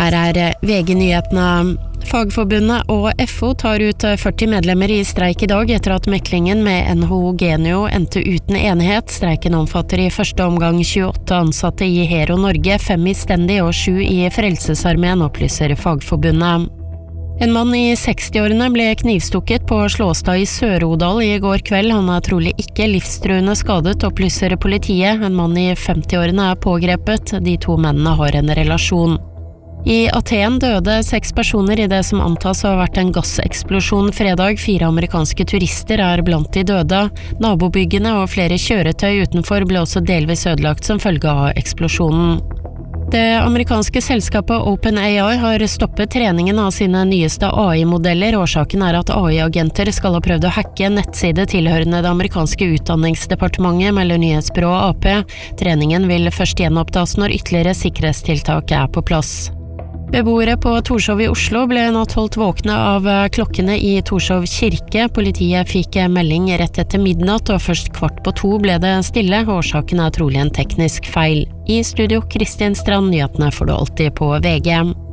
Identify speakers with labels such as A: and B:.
A: Her VG-nyhetene. Fagforbundet og FO tar ut 40 medlemmer i streik i dag etter at meklingen med NHO Genio endte uten enighet. Streiken omfatter i første omgang 28 ansatte i Hero Norge, 5 i Stendi og 7 i Frelsesarmeen, opplyser Fagforbundet. En mann i 60-årene ble knivstukket på Slåstad i Sør-Odal i går kveld. Han trolig ikke livstruende skadet, opplyser politiet. En mann i 50-årene pågrepet. De 2 mennene har en relasjon. I Aten døde 6 personer i det som antas å ha vært en gasseksplosjon fredag. 4 amerikanske turister blant de døde. Nabobyggene og flere kjøretøy utenfor ble også delvis ødelagt som følge av eksplosjonen. Det amerikanske selskapet OpenAI har stoppet treningen av sine nyeste AI-modeller. Årsaken at AI-agenter skal ha prøvd å hacke en nettside tilhørende det amerikanske utdanningsdepartementet, melder nyhetsbyrået AP. Treningen vil først gjenopptas når ytterligere sikkerhetstiltak på plass. Beboere på Torshov i Oslo ble natt holdt våkne av klokkene i Torshov kirke. Politiet fikk melding rett etter midnatt, og først 1:15 ble det stille. Årsaken trolig en teknisk feil. I studio Kristin Strand, nyhetene får du alltid på VG.